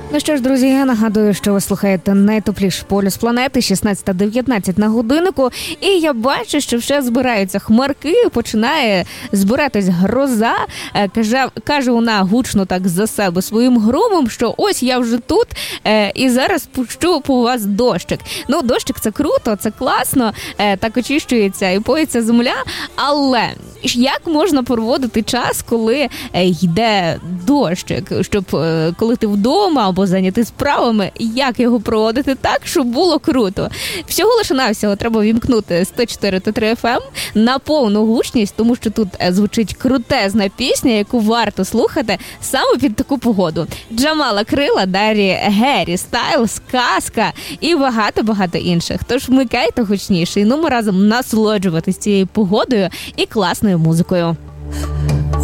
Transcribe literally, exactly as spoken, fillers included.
Ну що ж, друзі, я нагадую, що ви слухаєте найтепліший полюс планети, шістнадцята дев'ятнадцять на годиннику, і я бачу, що вже збираються хмарки, починає збиратись гроза, каже, каже вона гучно так за себе своїм громом, що ось я вже тут, і зараз пущу по вас дощик. Ну, дощик – це круто, це класно, так очищується і поїться земля, але як можна проводити час, коли йде дощик, щоб коли ти вдома або зайнятий справами, як його проводити так, щоб було круто? Всього лише навсього треба вімкнути сто чотири та три еф ем на повну гучність, тому що тут звучить крутезна пісня, яку варто слухати саме під таку погоду. Джамала Крила, далі Гері Стайлз, Казка і багато-багато інших. Тож вмикайте гучніше і ну ми разом насолоджуватись цією погодою і класною музикою.